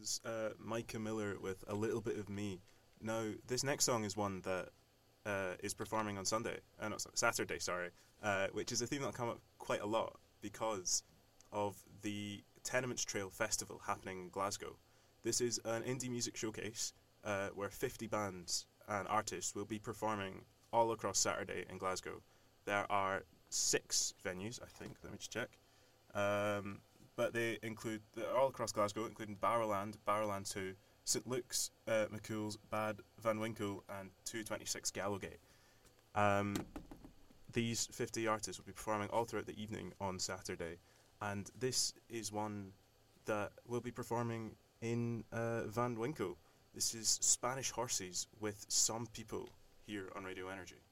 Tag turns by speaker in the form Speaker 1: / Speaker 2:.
Speaker 1: was Micah Miller with A Little Bit of Me. Now, this next song is one that is performing on Saturday, which is a theme that'll come up quite a lot because of the Tenements Trail Festival happening in Glasgow. This is an indie music showcase where 50 bands and artists will be performing all across Saturday in Glasgow. There are 6 venues, I think, let me just check. But they include, they're all across Glasgow, including Barrowland, Barrowland 2, St Luke's, McCool's, Bad Van Winkle, and 226 Gallowgate. These 50 artists will be performing all throughout the evening on Saturday, and this is one that will be performing in Van Winkle. This is Spanish Horses with Some People here on Radio Energy.